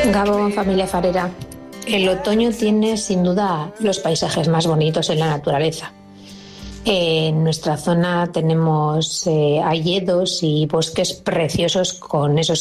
Gabón, familia farera. El otoño tiene sin duda los paisajes más bonitos en la naturaleza. En nuestra zona tenemos hayedos y bosques preciosos con esos